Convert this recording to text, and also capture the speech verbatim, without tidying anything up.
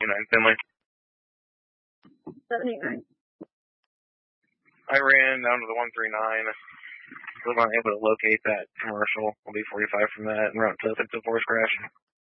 nine Finley. seventy-nine. I ran down to the one three nine. Still not able to locate that commercial. I'll be forty-five from that and run to the force crash.